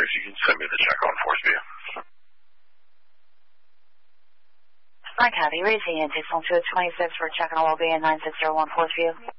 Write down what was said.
you can send me the check on Force View. I copy. Raise the antics on 226 for check on LB and 9601 Force View.